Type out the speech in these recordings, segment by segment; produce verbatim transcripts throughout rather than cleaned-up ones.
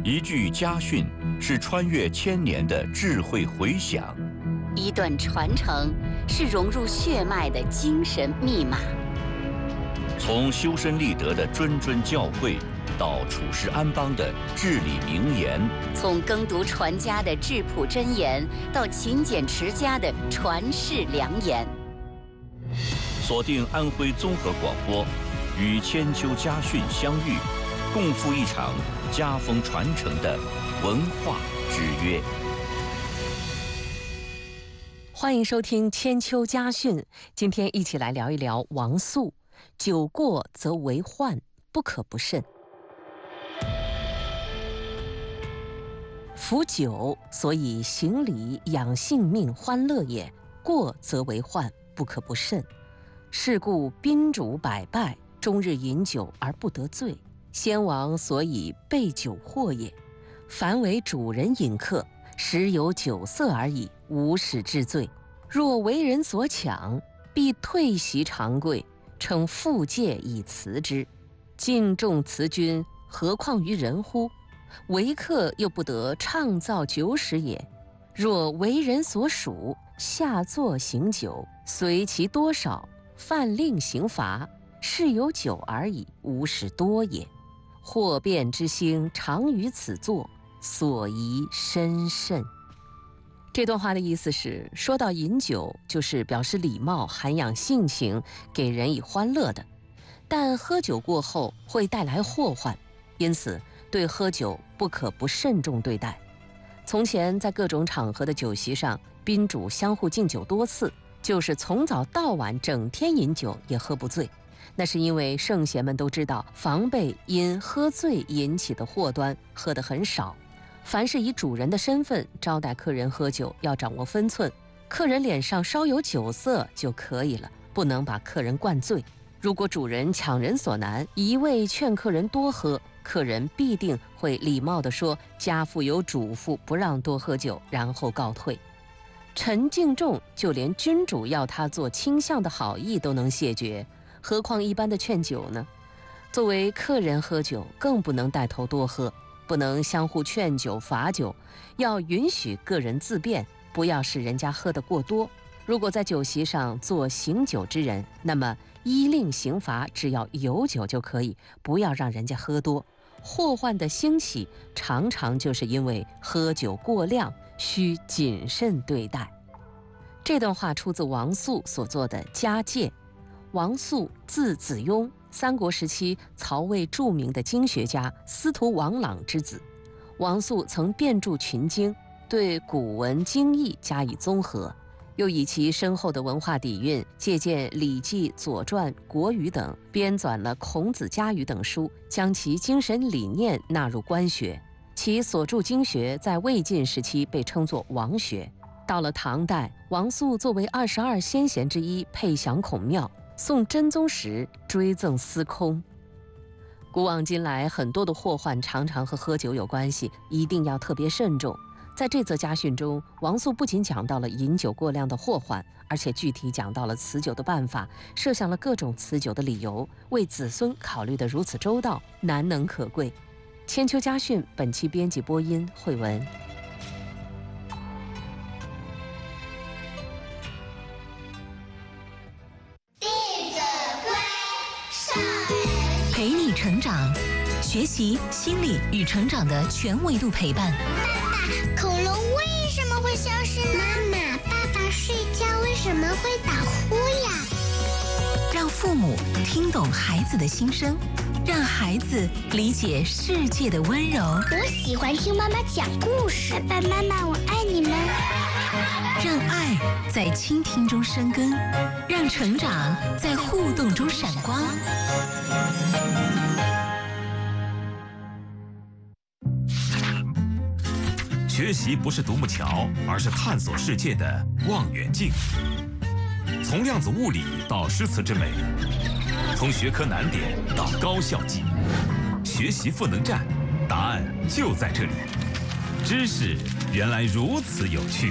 一句家训是穿越千年的智慧回响， 一段传承是融入血脉的精神密码。 从修身立德的谆谆教诲，到处世安邦的至理名言； 从耕读传家的质朴箴言，到勤俭持家的传世良言。 锁定安徽综合广播，与千秋家训相遇，共赴一场家风传承的文化之约。 欢迎收听千秋家训，今天一起来聊一聊王肃。酒过则为患，不可不慎。服酒，所以行礼养性命欢乐也，过则为患，不可不慎。是故宾主百拜，终日饮酒而不得醉，先王所以备酒祸也。凡为主人饮客，时有酒色而已，无使致醉。若为人所抢，必退席长跪，称复戒以辞之。敬重辞君，何况于人乎？为客又不得畅造酒食也。若为人所属，下作行酒，随其多少，犯令刑罚，是有酒而已，无使多也。祸变之兴常于此作，所宜深慎。这段话的意思是，说到饮酒，就是表示礼貌、涵养性情，给人以欢乐的。但喝酒过后会带来祸患，因此对喝酒不可不慎重对待。从前在各种场合的酒席上，宾主相互敬酒多次，就是从早到晚整天饮酒也喝不醉。那是因为圣贤们都知道，防备因喝醉引起的祸端，喝得很少。凡是以主人的身份招待客人喝酒，要掌握分寸，客人脸上稍有酒色就可以了，不能把客人灌醉。如果主人强人所难，一味劝客人多喝，客人必定会礼貌地说家父有嘱咐，不让多喝酒，然后告退。陈敬仲就连君主要他做倾向的好意都能谢绝，何况一般的劝酒呢？作为客人喝酒，更不能带头多喝，不能相互劝酒罚酒，要允许个人自便，不要使人家喝得过多。如果在酒席上做行酒之人，那么依令刑罚只要有酒就可以，不要让人家喝多。祸患的兴起常常就是因为喝酒过量，需谨慎对待。这段话出自王肃所作的家戒。王肃字子雍，三国时期曹魏著名的经学家司徒王朗之子。王肃曾遍注群经，对古文经义加以综合，又以其深厚的文化底蕴，借鉴《礼记》《左传》《国语》等，编纂了《孔子家语》等书，将其精神理念纳入官学。其所著经学在魏晋时期被称作王学。到了唐代，王肃作为二十二先贤之一，配享孔庙。宋真宗时追赠司空。古往今来，很多的祸患常常和喝酒有关系，一定要特别慎重。在这则家训中，王肃不仅讲到了饮酒过量的祸患，而且具体讲到了辞酒的办法，设想了各种辞酒的理由，为子孙考虑得如此周到，难能可贵。千秋家训本期编辑播音慧文。 陪你成长，学习心理与成长的全维度陪伴。 爸爸，恐龙为什么会消失呢？妈妈，爸爸睡觉为什么会打呼呀？ 让父母听懂孩子的心声，让孩子理解世界的温柔。 我喜欢听妈妈讲故事。爸爸妈妈，我爱你们。 让爱在倾听中生根，让成长在互动中闪光。 学习不是独木桥，而是探索世界的望远镜。从量子物理到诗词之美，从学科难点到高效记忆，学习赋能站，答案就在这里。知识原来如此有趣。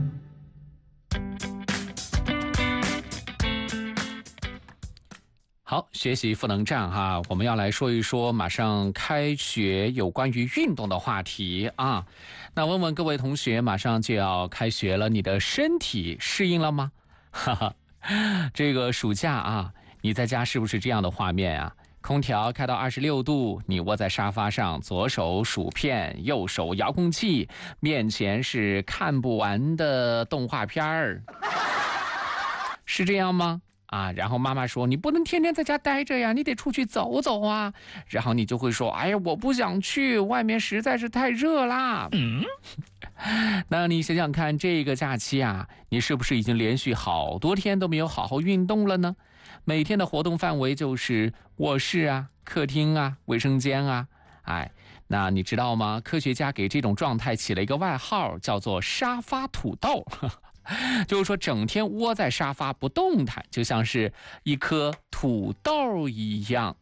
好。 好，学习赋能站哈，我们要来说一说马上开学有关于运动的话题啊。那问问各位同学，马上就要开学了，你的身体适应了吗？哈哈，这个暑假啊，你在家是不是这样的画面啊？空调开到二十六度，你窝在沙发上，左手薯片，右手遥控器，面前是看不完的动画片儿，是这样吗？啊，然后妈妈说你不能天天在家待着呀，你得出去走走啊。然后你就会说，哎呀，我不想去，外面实在是太热啦。嗯，那你想想看，这个假期啊，你是不是已经连续好多天都没有好好运动了呢？每天的活动范围就是卧室啊、客厅啊、卫生间啊。哎，那你知道吗？科学家给这种状态起了一个外号，叫做沙发土豆。就是说整天窝在沙发不动弹，就像是一颗土豆一样。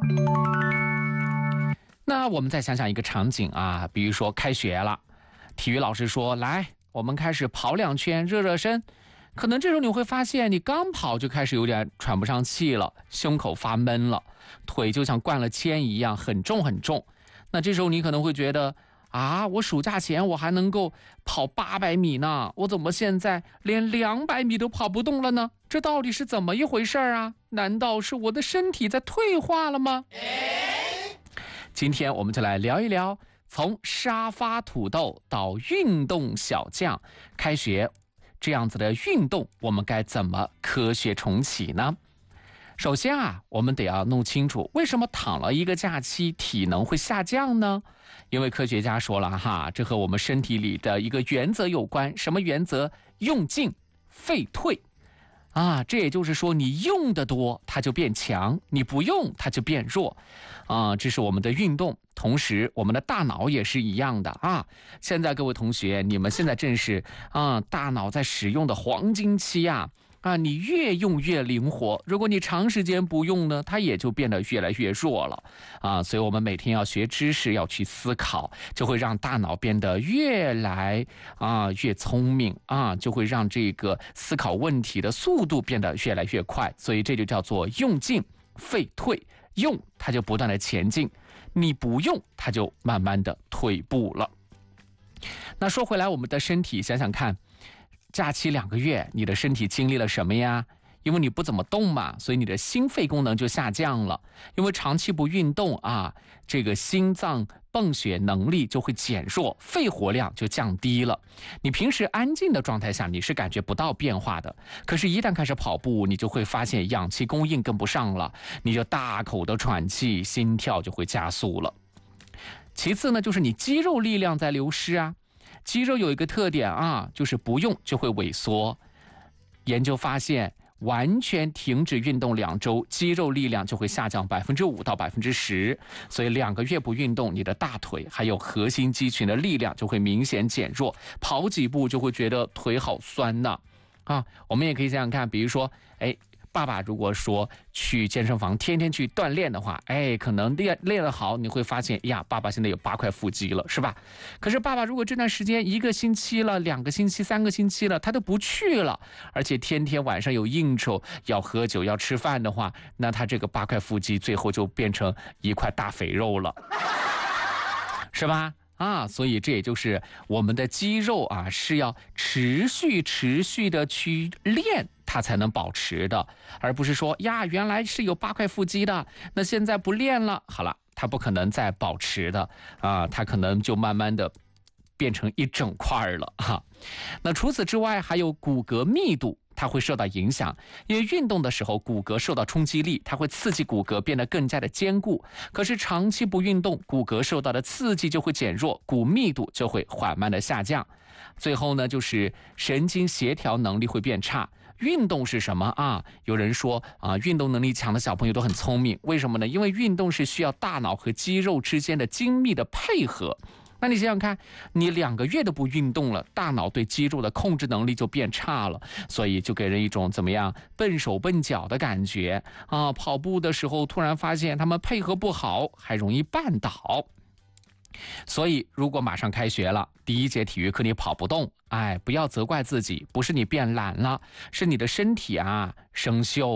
那我们再想想一个场景啊，比如说开学了，体育老师说来，我们开始跑两圈热热身。可能这时候你会发现，你刚跑就开始有点喘不上气了，胸口发闷了，腿就像灌了铅一样很重很重。那这时候你可能会觉得，啊，我暑假前我还能够跑八百米呢，我怎么现在连两百米都跑不动了呢？这到底是怎么一回事啊？难道是我的身体在退化了吗？今天我们就来聊一聊，从沙发土豆到运动小将，开学这样子的运动，我们该怎么科学重启呢？首先啊，我们得要弄清楚，为什么躺了一个假期体能会下降呢？因为科学家说了哈，这和我们身体里的一个原则有关。什么原则？用进废退啊，这也就是说，你用的多它就变强，你不用它就变弱啊。这是我们的运动，同时我们的大脑也是一样的啊。现在各位同学，你们现在正是啊大脑在使用的黄金期啊。啊，你越用越灵活，如果你长时间不用呢，它也就变得越来越弱了啊。所以我们每天要学知识，要去思考，就会让大脑变得越来啊越聪明啊，就会让这个思考问题的速度变得越来越快。所以这就叫做用进废退，用它就不断的前进，你不用它就慢慢的退步了。那说回来，我们的身体想想看，假期两个月，你的身体经历了什么呀？因为你不怎么动嘛，所以你的心肺功能就下降了。因为长期不运动啊，这个心脏泵血能力就会减弱，肺活量就降低了。你平时安静的状态下，你是感觉不到变化的。可是，一旦开始跑步，你就会发现氧气供应跟不上了，你就大口的喘气，心跳就会加速了。其次呢，就是你肌肉力量在流失啊。肌肉有一个特点啊，就是不用就会萎缩。研究发现，完全停止运动两周，肌肉力量就会下降百分之五到百分之十。所以两个月不运动，你的大腿还有核心肌群的力量就会明显减弱，跑几步就会觉得腿好酸呐。啊，我们也可以想想看，比如说，哎。爸爸如果说去健身房天天去锻炼的话，哎，可能练练得好，你会发现呀，爸爸现在有八块腹肌了，是吧？可是爸爸如果这段时间一个星期了、两个星期、三个星期了，他都不去了，而且天天晚上有应酬、要喝酒、要吃饭的话，那他这个八块腹肌最后就变成一块大肥肉了，是吧？啊，所以这也就是我们的肌肉啊，是要持续持续的去练，它才能保持的，而不是说呀，原来是有八块腹肌的，那现在不练了，好了，它不可能再保持的啊，它可能就慢慢的变成一整块了哈。那除此之外，还有骨骼密度。它会受到影响，因为运动的时候骨骼受到冲击力，它会刺激骨骼变得更加的坚固。可是长期不运动，骨骼受到的刺激就会减弱，骨密度就会缓慢的下降。最后呢，就是神经协调能力会变差。运动是什么啊？有人说啊，运动能力强的小朋友都很聪明，为什么呢？因为运动是需要大脑和肌肉之间的精密的配合。那你想想看，你两个月都不运动了，大脑对肌肉的控制能力就变差了，所以就给人一种怎么样笨手笨脚的感觉啊！跑步的时候突然发现他们配合不好，还容易绊倒。所以如果马上开学了，第一节体育课你跑不动，哎，不要责怪自己，不是你变懒了，是你的身体啊生锈了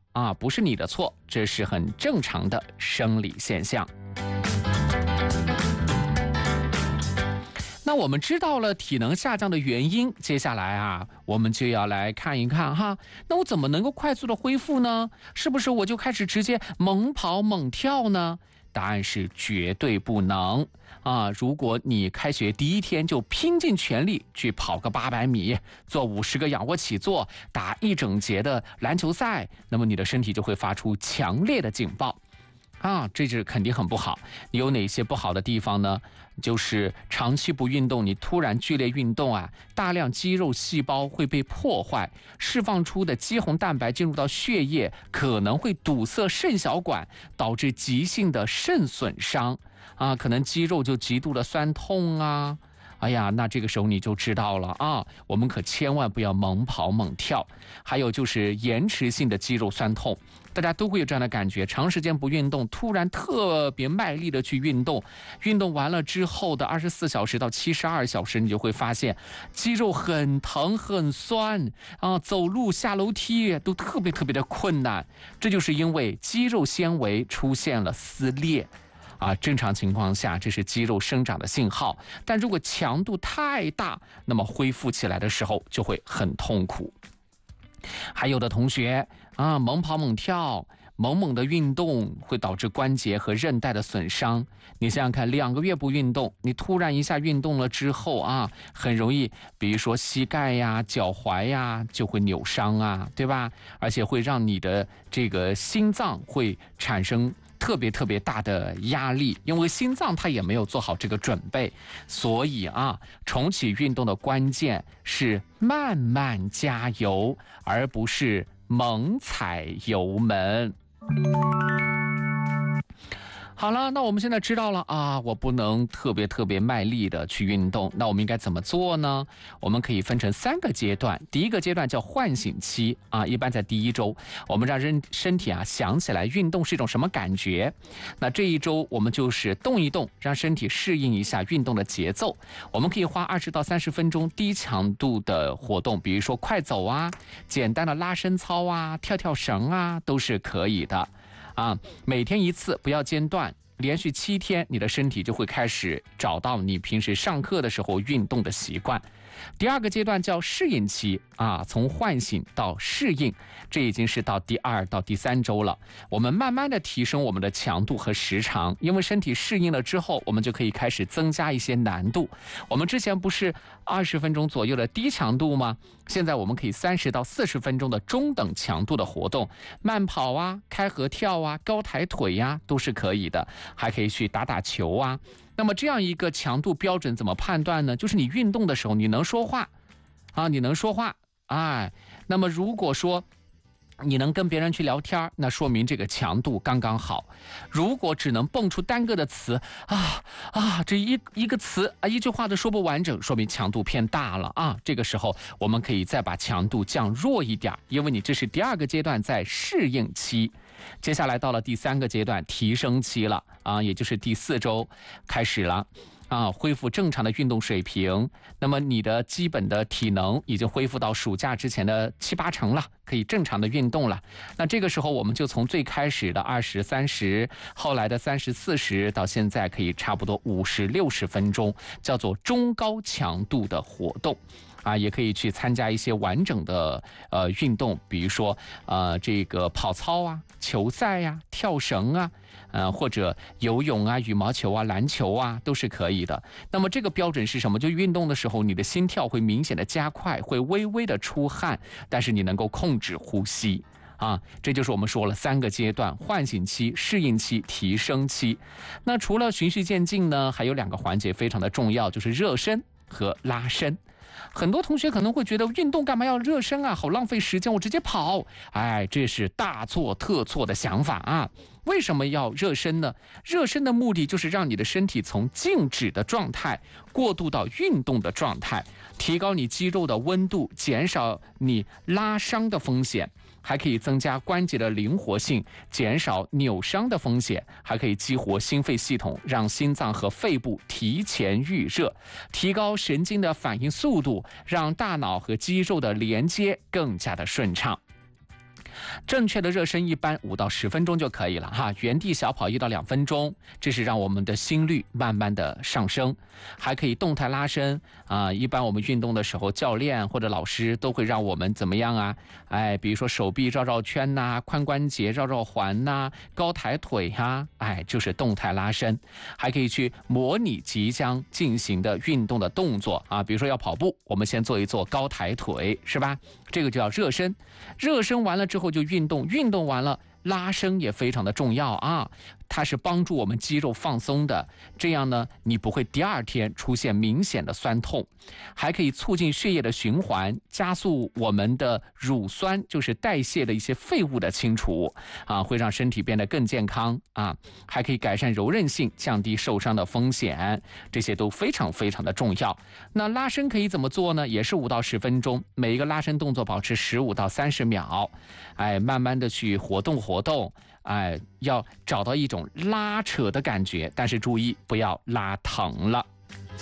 啊，不是你的错，这是很正常的生理现象。那我们知道了体能下降的原因，接下来啊，我们就要来看一看哈，那我怎么能够快速的恢复呢？是不是我就开始直接猛跑猛跳呢？答案是绝对不能啊！如果你开学第一天就拼尽全力去跑个八百米，做五十个仰卧起坐，打一整节的篮球赛，那么你的身体就会发出强烈的警报。啊，这是肯定很不好。有哪些不好的地方呢？就是长期不运动，你突然剧烈运动啊，大量肌肉细胞会被破坏，释放出的肌红蛋白进入到血液，可能会堵塞肾小管，导致急性的肾损伤啊，可能肌肉就极度的酸痛啊。哎呀，那这个时候你就知道了啊，我们可千万不要猛跑猛跳。还有就是延迟性的肌肉酸痛，大家都会有这样的感觉，长时间不运动，突然特别卖力的去运动，运动完了之后的二十四小时到七十二小时，你就会发现肌肉很疼很酸啊，走路下楼梯都特别特别的困难，这就是因为肌肉纤维出现了撕裂。啊，正常情况下这是肌肉生长的信号，但如果强度太大，那么恢复起来的时候就会很痛苦。还有的同学啊，猛跑猛跳，猛猛的运动会导致关节和韧带的损伤。你想想看，两个月不运动，你突然一下运动了之后啊，很容易，比如说膝盖呀、脚踝呀就会扭伤啊，对吧？而且会让你的这个心脏会产生特别特别大的压力，因为心脏它也没有做好这个准备，所以啊，重启运动的关键是慢慢加油，而不是猛踩油门。好了，那我们现在知道了啊，我不能特别特别卖力的去运动，那我们应该怎么做呢？我们可以分成三个阶段。第一个阶段叫唤醒期啊，一般在第一周，我们让人身体啊想起来运动是一种什么感觉。那这一周我们就是动一动，让身体适应一下运动的节奏。我们可以花二十到三十分钟低强度的活动，比如说快走啊，简单的拉伸操啊，跳跳绳啊，都是可以的。啊，每天一次，不要间断，连续七天，你的身体就会开始找到你平时上课的时候运动的习惯。第二个阶段叫适应期啊，从唤醒到适应，这已经是到第二到第三周了。我们慢慢的提升我们的强度和时长，因为身体适应了之后，我们就可以开始增加一些难度。我们之前不是二十分钟左右的低强度吗？现在我们可以三十到四十分钟的中等强度的活动，慢跑啊、开合跳啊、高抬腿呀、啊，都是可以的。还可以去打打球啊。那么这样一个强度标准怎么判断呢？就是你运动的时候你能说话啊，你能说话，哎，那么如果说你能跟别人去聊天，那说明这个强度刚刚好。如果只能蹦出单个的词啊啊，这一一个词啊，一句话都说不完整，说明强度偏大了啊。这个时候我们可以再把强度降弱一点，因为你这是第二个阶段，在适应期。接下来到了第三个阶段，提升期了啊，也就是第四周开始了。啊，恢复正常的运动水平，那么你的基本的体能已经恢复到暑假之前的七八成了，可以正常的运动了。那这个时候我们就从最开始的二十、三十，后来的三十、四十，到现在可以差不多五十、六十分钟，叫做中高强度的活动。啊，也可以去参加一些完整的呃运动，比如说呃这个跑操啊、球赛呀、啊、跳绳啊，呃或者游泳啊、羽毛球啊、篮球啊，都是可以的。那么这个标准是什么？就运动的时候，你的心跳会明显的加快，会微微的出汗，但是你能够控制呼吸。啊，这就是我们说了三个阶段：唤醒期、适应期、提升期。那除了循序渐进呢，还有两个环节非常的重要，就是热身和拉伸。很多同学可能会觉得运动干嘛要热身啊，好浪费时间，我直接跑。哎，这是大错特错的想法啊！为什么要热身呢？热身的目的就是让你的身体从静止的状态过渡到运动的状态，提高你肌肉的温度，减少你拉伤的风险，还可以增加关节的灵活性，减少扭伤的风险，还可以激活心肺系统，让心脏和肺部提前预热，提高神经的反应速度，让大脑和肌肉的连接更加的顺畅。 正确的热身一般五到十分钟就可以了哈，原地小跑一到两分钟，这是让我们的心率慢慢的上升。还可以动态拉伸啊、呃，一般我们运动的时候，教练或者老师都会让我们怎么样啊？哎，比如说手臂绕绕圈呐、啊，髋关节绕绕环呐、啊，高抬腿呀、啊，哎，就是动态拉伸。还可以去模拟即将进行的运动的动作啊，比如说要跑步，我们先做一做高抬腿，是吧？这个就叫热身。热身完了之后就运动，运动完了拉伸也非常的重要啊，它是帮助我们肌肉放松的，这样呢，你不会第二天出现明显的酸痛，还可以促进血液的循环，加速我们的乳酸，就是代谢的一些废物的清除啊，会让身体变得更健康啊，还可以改善柔韧性，降低受伤的风险，这些都非常非常的重要。那拉伸可以怎么做呢？也是五到十分钟，每一个拉伸动作保持十五到三十秒，哎，慢慢的去活动活动。哎，要找到一种拉扯的感觉，但是注意不要拉疼了。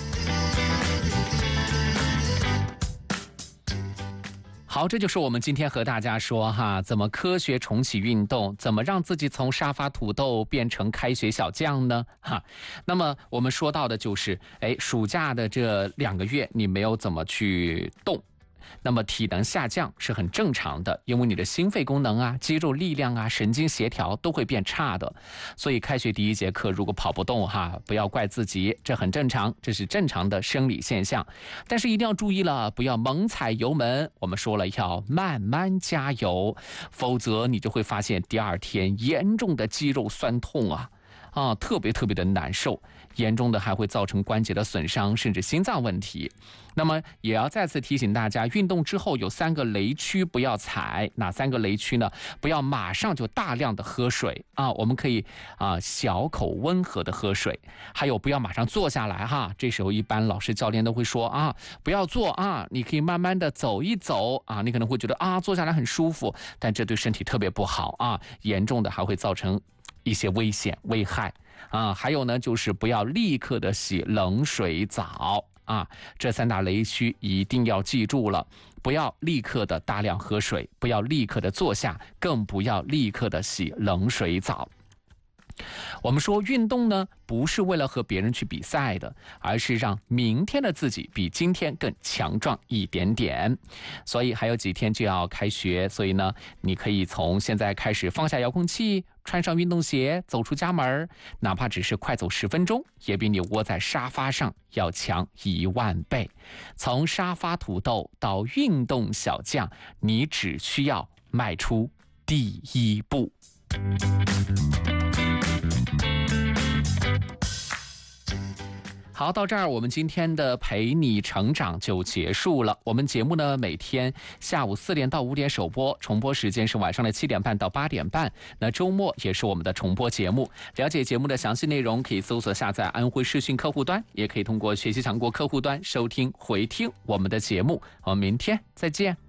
好，这就是我们今天和大家说哈，怎么科学重启运动，怎么让自己从沙发土豆变成开学小将呢？哈，那么我们说到的就是，哎，暑假的这两个月你没有怎么去动。那么体能下降是很正常的，因为你的心肺功能啊、肌肉力量啊、神经协调都会变差的。所以开学第一节课如果跑不动哈，不要怪自己，这很正常，这是正常的生理现象。但是一定要注意了，不要猛踩油门，我们说了要慢慢加油，否则你就会发现第二天严重的肌肉酸痛啊。啊，特别特别的难受，严重的还会造成关节的损伤，甚至心脏问题。那么也要再次提醒大家，运动之后有三个雷区不要踩，哪三个雷区呢？不要马上就大量的喝水啊，我们可以啊小口温和的喝水。还有不要马上坐下来哈，这时候一般老师教练都会说啊，不要坐啊，你可以慢慢的走一走啊，你可能会觉得啊坐下来很舒服，但这对身体特别不好啊，严重的还会造成一些危险危害啊，还有呢，就是不要立刻的洗冷水澡啊，这三大雷区一定要记住了，不要立刻的大量喝水，不要立刻的坐下，更不要立刻的洗冷水澡。我们说运动呢，不是为了和别人去比赛的，而是让明天的自己比今天更强壮一点点。所以还有几天就要开学，所以呢，你可以从现在开始放下遥控器，穿上运动鞋，走出家门，哪怕只是快走十分钟，也比你窝在沙发上要强一万倍。从沙发土豆到运动小将，你只需要迈出第一步。好，到这儿我们今天的陪你成长就结束了。我们节目呢，每天下午四点到五点首播，重播时间是晚上的七点半到八点半。那周末也是我们的重播节目。了解节目的详细内容，可以搜索下载安徽视讯客户端，也可以通过学习强国客户端收听回听我们的节目。我们明天再见。